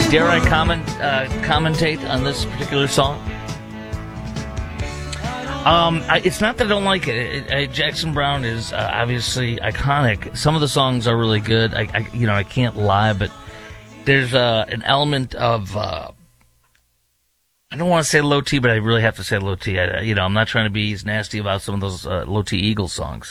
Dare I commentate on this particular song? It's not that I don't like it. Jackson Browne is obviously iconic. Some of the songs are really good. I can't lie, but there's an element of I don't want to say low T, but I really have to say low T. I'm not trying to be as nasty about some of those low T Eagles songs.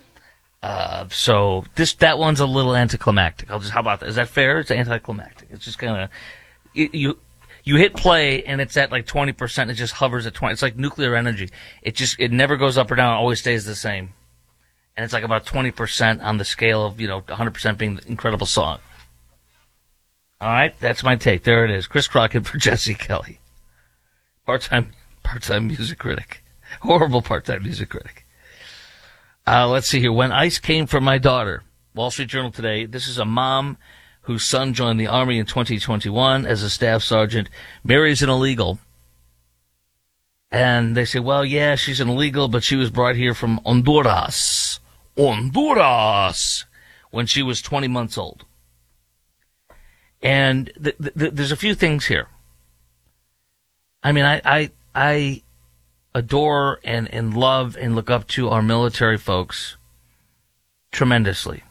So that one's a little anticlimactic. How about that? Is that fair? It's anticlimactic. It's just kind of you hit play and it's at like 20%. It just hovers at 20. It's like nuclear energy. It never goes up or down. It always stays the same. And it's like about 20% on the scale of 100% being the incredible song. All right, that's my take. There it is. Chris Crockett for Jesse Kelly, part-time music critic, horrible part-time music critic. Let's see here. When ICE came for my daughter, Wall Street Journal today. This is a mom whose son joined the Army in 2021 as a staff sergeant, marries an illegal. And they say, well, yeah, she's an illegal, but she was brought here from Honduras, when she was 20 months old. And there's a few things here. I mean, I adore and love and look up to our military folks tremendously.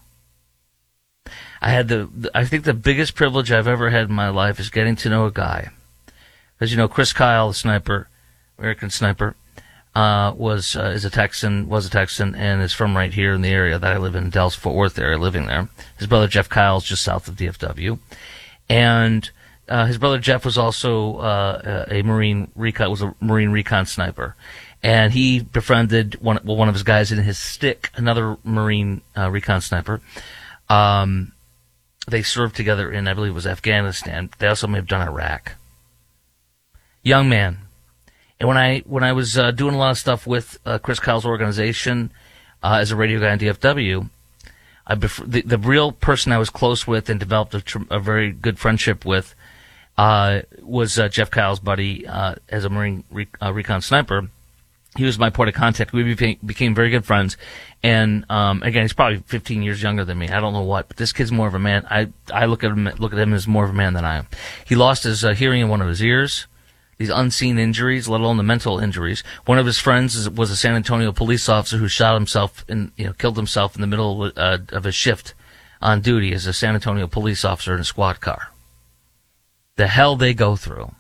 I think the biggest privilege I've ever had in my life is getting to know a guy. As you know, Chris Kyle, the sniper, American sniper, was a Texan, and is from right here in the area that I live in, Dallas-Fort Worth area, living there. His brother Jeff Kyle is just south of DFW. And his brother Jeff was also a Marine Recon sniper. And he befriended one of his guys in his stick, another Marine Recon sniper. They served together in, I believe it was Afghanistan. They also may have done Iraq. Young man. And when I was doing a lot of stuff with Chris Kyle's organization as a radio guy in DFW, the real person I was close with and developed a very good friendship with was Jeff Kyle's buddy as a Marine Recon sniper. He was my point of contact. We became very good friends. And again, he's probably 15 years younger than me. I don't know what, but this kid's more of a man. I look at him as more of a man than I am. He lost his hearing in one of his ears. These unseen injuries, let alone the mental injuries. One of his friends was a San Antonio police officer who shot himself and killed himself in the middle of his shift on duty as a San Antonio police officer in a squad car. The hell they go through.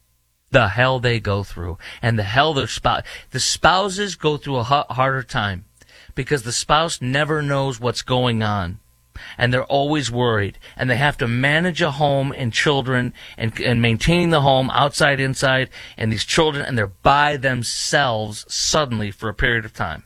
And the spouses go through a harder time because the spouse never knows what's going on. And they're always worried. And they have to manage a home and children and maintain the home outside, inside, and these children, and they're by themselves suddenly for a period of time.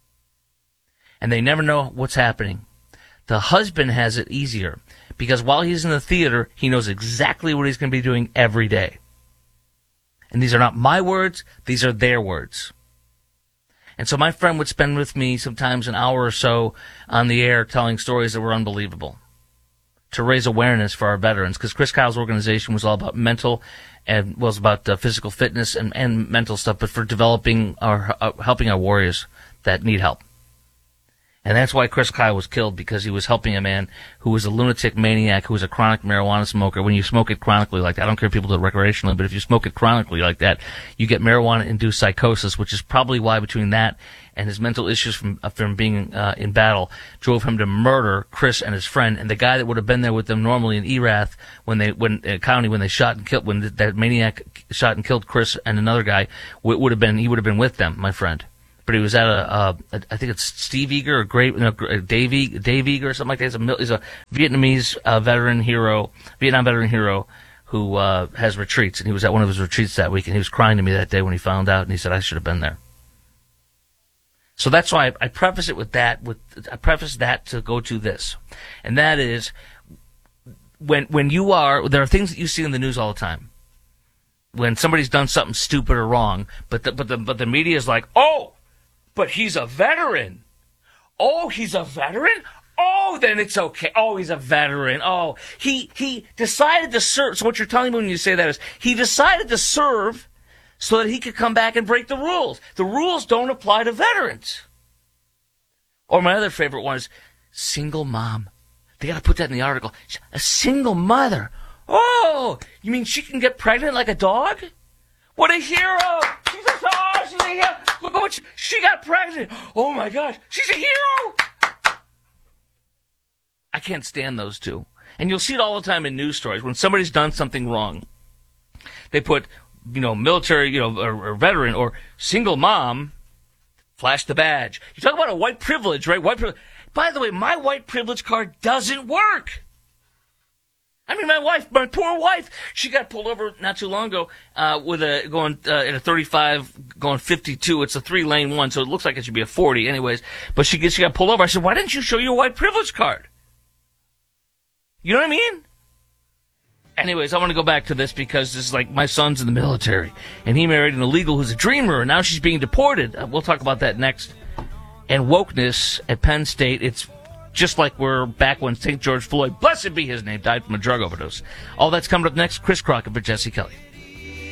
And they never know what's happening. The husband has it easier because while he's in the theater, he knows exactly what he's going to be doing every day. And these are not my words, these are their words. And so my friend would spend with me sometimes an hour or so on the air telling stories that were unbelievable to raise awareness for our veterans, because Chris Kyle's organization was all about mental and was about physical fitness and mental stuff, but for developing helping our warriors that need help. And that's why Chris Kyle was killed, because he was helping a man who was a lunatic maniac, who was a chronic marijuana smoker. When you smoke it chronically like that, I don't care if people do it recreationally, but if you smoke it chronically like that, you get marijuana-induced psychosis, which is probably why between that and his mental issues from being in battle drove him to murder Chris and his friend. And the guy that would have been there with them normally in Erath when they shot and killed, when that maniac shot and killed Chris and another guy, he would have been with them, my friend. But he was at I think it's Steve Eager or Dave Eager or something like that. He's a Vietnamese Vietnam veteran hero who has retreats, and he was at one of his retreats that week, and he was crying to me that day when he found out, and he said, I should have been there. So that's why I preface it with that. I preface that to go to this, and that is when there are things that you see in the news all the time. When somebody's done something stupid or wrong, but the media is like, oh, but he's a veteran. Oh, he's a veteran? Oh, then it's okay. Oh, he's a veteran. Oh, he decided to serve. So what you're telling me when you say that is he decided to serve so that he could come back and break the rules. The rules don't apply to veterans. Or my other favorite one is single mom. They got to put that in the article. A single mother. Oh, you mean she can get pregnant like a dog? What a hero! She's a star! She's a hero! Look at what she got pregnant! Oh my gosh, she's a hero! I can't stand those two. And you'll see it all the time in news stories. When somebody's done something wrong, they put, military, or veteran, or single mom, flash the badge. You talk about a white privilege, right? White privilege. By the way, my white privilege card doesn't work. I mean, my poor wife, she got pulled over not too long ago going in a 35, going 52. It's a 3-lane one, so it looks like it should be a 40 anyways. But she got pulled over. I said, why didn't you show your white privilege card? You know what I mean? Anyways, I want to go back to this because this is like my son's in the military, and he married an illegal who's a dreamer, and now she's being deported. We'll talk about that next. And wokeness at Penn State, it's just like we're back when St. George Floyd, blessed be his name, died from a drug overdose. All that's coming up next. Chris Crockett for Jesse Kelly.